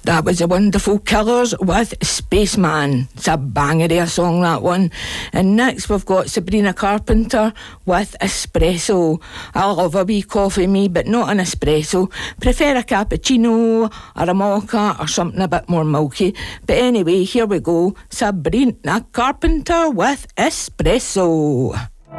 That was the Wonderful Killers with Spaceman. It's a banger of a song, that one. And next we've got Sabrina Carpenter with Espresso. I love a wee coffee, me, but not an espresso. Prefer a cappuccino or a mocha or something a bit more milky. But anyway, here we go. Sabrina Carpenter with Espresso.